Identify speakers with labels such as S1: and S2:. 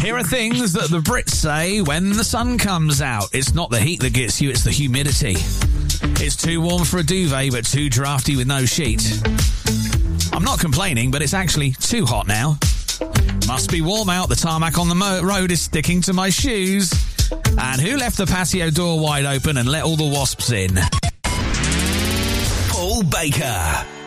S1: Here are things that the Brits say when the sun comes out. It's not the heat that gets you, it's the humidity. It's too warm for a duvet, but too drafty with no sheet. I'm not complaining, but it's actually too hot now. Must be warm out, the tarmac on the road is sticking to my shoes. And who left the patio door wide open and let all the wasps in?
S2: Paul Baker.